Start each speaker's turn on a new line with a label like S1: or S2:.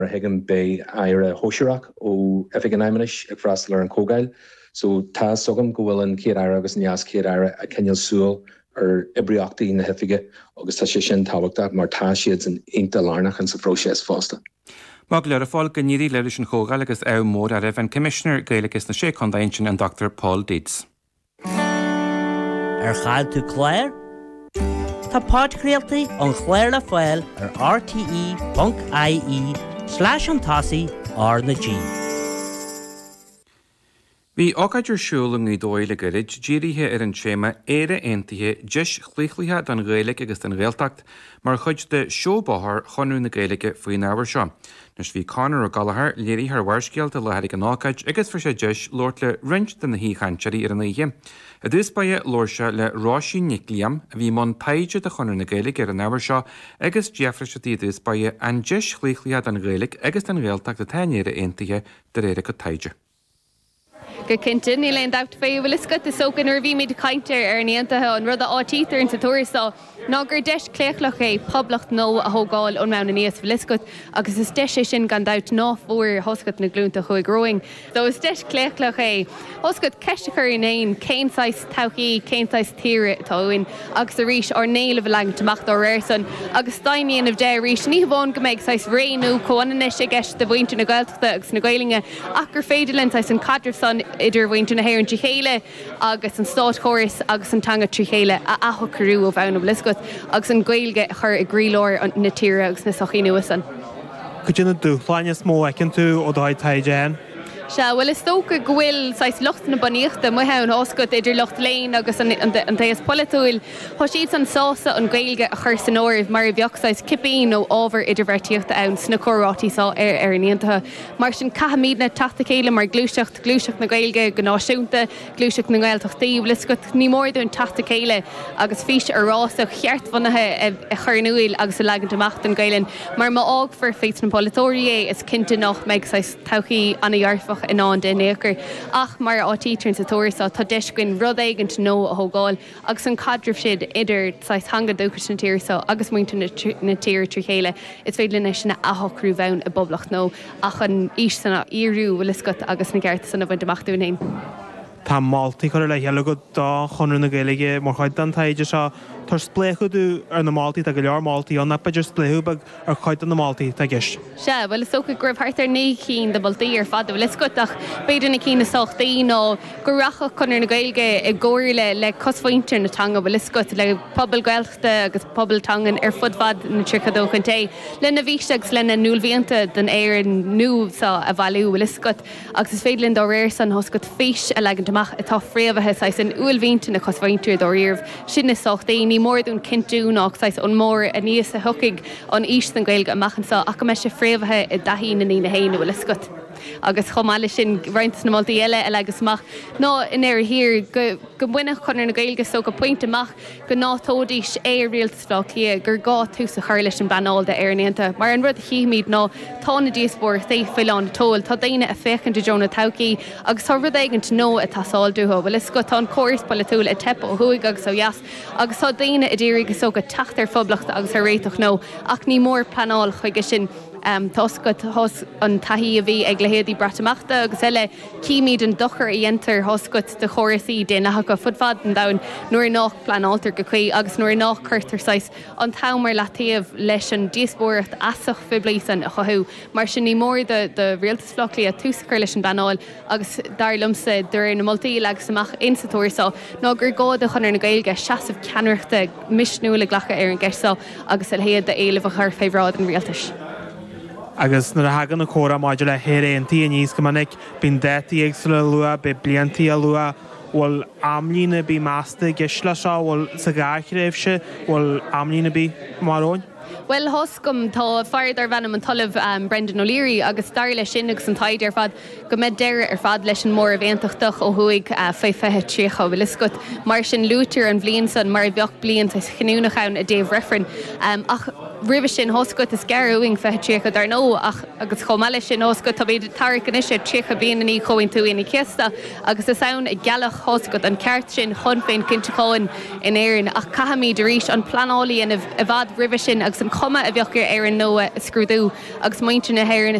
S1: mar higan be aire Hoshirak ó Effigan Imanish ag frastal an Cogail. So tá sogam go bhfuil an céad aire agus neas céad aire a ceneal súil ibriachtaí na Hefige agus tá sé sin tábhachtach mar tá siad an inta lárnach an sa fróisés fásta.
S2: Mag lear a fáil go níí leiris an Cogail agus mór a raibh an Commissioner Gaeilgeachas na Seachondaintin an Dr. Paul Deeds.
S3: Chael tú Claire? Tá páidcréaltaí an Chléir le Fáil rte.ie/an-tasi na G.
S2: Bhí ágaidir siúlam ní dóil gorid dírithe an séma éire aontaithe deis chluichlaithe don Gaeilge agus den Réaltacht mar chuid de seobáthar chonú na Gaeilge faoin ábhar seo. Nus bhí Conor ó Gallagher léirí ar bharscéalta le haigh an ágaid agus for sé deis lórt le rint den na híchainteirí ar an ihe. A dús baie lóirse le ráisiú Nicliam a bhí món paide de chonú na Gaeilge ar an ábhar seo agus Jeffrey Shetty dús baie an deis chluichlaithe don Gaeilge agus den Réaltacht a tainéire aontaithe de réire go taide.
S4: Go cinnte ní leon dacht fé bhfuil is scut is socan ar bhí míid caiintear ar níontathe an rud a átítar an sa tuairsa ná gur deis cléachlach é poblacht nó a thógáil ón meanna níos bhliscut agus is deis é sin gan dat náfuair hoscut na glúnta chuig roing. Dó is deis cléachlach é hoscut ceistechar in éon céimáis tauchaí céimáis tíre táin agus a ríis ar néile bh legan teach do réir san agus daimíon of de ríis ní bháin go méid sais réú coanna sé gceist de bhainte na Gaeltachta agus na Gaelinge ach gur féidirlinn sais an cadrih san idir bhainte na héir an tríchéile agus an Stát Chóras agus an tanga tríchéile a athcurú ó bhain bhliscut agus an Gaeilge chur i grílóir na tíre agus na sochaí nuasan.
S5: Go dtí na dúchláine smó ecinn tú ó dháid taidéan?
S4: Se bhfuil is tóca gohfuil sais locht na baníochta mu an oscut idir locht léin agus an taas politúil Tá siad an sása an Gaeilge a chur san óirh mar i bheochsáis cipín ó ábhar idirhhartíochta ann sna chorátaí sá ar níontathe. Mar sin cahamíd na tatacéile mar glúiseacht na Gaeilge go náisiúnta glúiseacht na Gaeltachtaí bliscut ní mór dún tatacéile agus fís ar rása cheart bhanathe a churnuil agus a legan amach an Gaeilin mar má ág for féit na politórié is cinnte nach meid sais tauchaí anna dhearfach in an den éair ach mar átítar sa tuairsa tá deiscin rud éigent nó a thógáil agus an cadrih siad idir sais hanga dúchas na tíirsa agus muinte na tíir tríchéile is féidir lena sinna athcrú bhain a boblacht nó ach an ís sanna íorú bhfuil iscut agus na gceart sanna bhaint amachúnain.
S5: Tá mátaí chuir le heala go dá chonú na Gaeilge mar chuid an taide seo tar spléchuú ar na mátaí a go leor mátaí an napaidir spléú bag ar chuid an na mátaí a gist.
S4: Se bhfuil is socha gribh hartar ní cín de boltaí ar fad bhfuil iscutach beidir na cína sochtaí nó goracha chunar na Gaeilge i ggóir le cosfaintear na tanga bhfuil iscut le pobl Gaeltachta agus pobl tangan ar fudfad na tricadóchan té. Lena bhíseags lena núlhíanta den éir nuúsa a bhú bhfuil iscut agus is féidirlinn dá réir san hoscut fís a legan amach atá fréamhathe sais an uilhínta na cosfaintear dó riamh sin na sochtaí ní mór dún cinúnach sais an mór a níos a thucaig an ís an Gaeilge amachchansa ach go me sé fréamhathe i dahí na ní na héine bhfuil iscut. Agus chomáile sin reintas na moltaí eile agus amach ná in éir hir go buine chunar na Gaeilge so go pointe amach go nátódís é rialtas lia gur gá tús a chuir leis an banáilda ar níonta mar an rud chiimiid ná tá na díospóir é fillán tóil tá daine a féchan de Jonah Tauci agus tá rud éigent nó a tásáil dútha bhfuil is go tá córas politúil a tepa ó thuig agus ó jaas agus tá daine a ddíirigh go so go teachtar phoblacht agus ar réitoch nó ach ní mór panáil chuige sin Toscot hos an taí a bhí ag lehéadí bratamachta agus eile cíimiid an dochar a dhéantar hoscut de chóirsaí déanacha go fudfad an dain nuair nach planáltar go chuí agus nuair nach chuirtar sais an tamar letíomh leis an díosbóireacht asach fiblísan a chothú mar sin ní mór de rialtas flochlaí a túsachar leis an banáil agus darlumsa dur na moltaí agus amach insatóirsa ná gur gáda chunar na Gaeilge seasamh ceanreachta misnúla ghlacha ar an gceisá agus a léad de éileh a chur féhrád an rialtas.
S5: Agus na hagan na córa máidir le héréontaí a níos go minic bín détaí éagsúla lua be bliantaí a lua bhfuil amlína bí measta gisla seo bhfuil sa gáithréimhse bhfuil amlína bí maróin?
S4: Well, hoscom tá farid ar bhenam an talamh Brendan O'Leary agus dar leis sin agus an taid ar fad go med deire ar fad leis an mór a bhéantachtach ó thuig fé fethe trícha bhfuil iscut mar sin lútear an bblion san mar bheoch blion is chinúnach ann a déobh referen ach ribh sin hoscut is gearúing fethe trícha dar nó ach agus chomáile sin hoscut tá bhéidir tarcan is sé trícha bíana í choinn tú ina ciasta agus is saon i gealach hoscut an ceart sin chun féin cinnte in éireann ach cahamí de ríis an planálaí in a bhd ribh sin agus agus an cuma a bheochgur ar an nua scrúdú agus muinte na héir